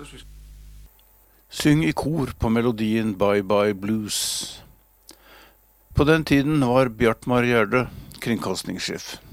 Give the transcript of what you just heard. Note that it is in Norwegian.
Syng i kor på melodien Bye Bye Blues. På den tiden var Bjartmar Gjerde kringkastingssjef.